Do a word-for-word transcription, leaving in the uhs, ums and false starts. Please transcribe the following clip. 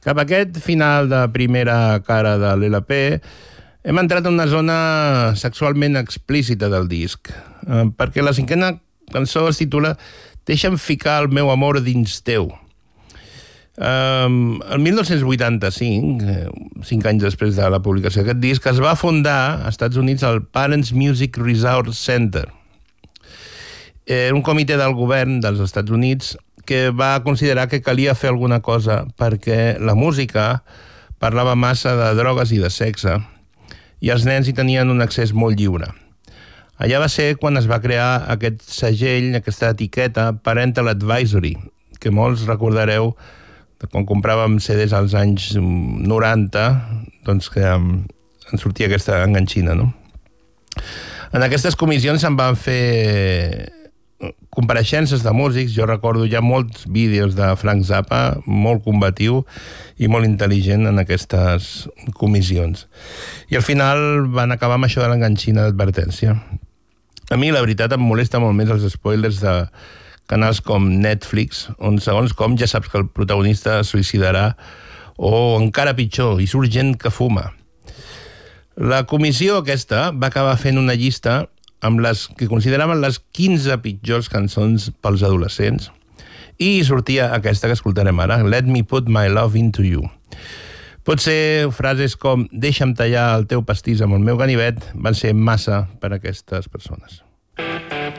Cap a aquest final de primera cara de l'L P hem entrat en una zona sexualment explícita del disc, eh, perquè la cinquena cançó es titula Deixa'm ficar el meu amor dins teu. Um, el mil nou-cents vuitanta-cinc, cinc anys després de la publicació d'aquest disc, es va fundar als Estats Units el Parents Music Resource Center. Era un comitè del govern dels Estats Units que va considerar que calia fer alguna cosa perquè la música parlava massa de drogues i de sexe i els nens hi tenien un accés molt lliure. Allà va ser quan es va crear aquest segell, aquesta etiqueta Parental Advisory, que molts recordareu de quan compràvem C Ds als anys noranta, doncs que en sortia aquesta enganxina, no? En aquestes comissions se'n van fer compareixences de músics. Jo recordo ja molts vídeos de Frank Zappa, molt combatiu i molt intel·ligent en aquestes comissions. I al final van acabar amb això de l'enganxina d'advertència. A mi, la veritat, em molesta molt més els spoilers de canals com Netflix, on segons com ja saps que el protagonista es suïcidarà, o encara pitjor, hi surt gent que fuma. La comissió aquesta va acabar fent una llista amb les que consideraven les quinze pitjors cançons pels adolescents i sortia aquesta que escoltarem ara, Let me put my love into you. Potser frases com deixa'm tallar el teu pastís amb el meu ganivet van ser massa per a aquestes persones.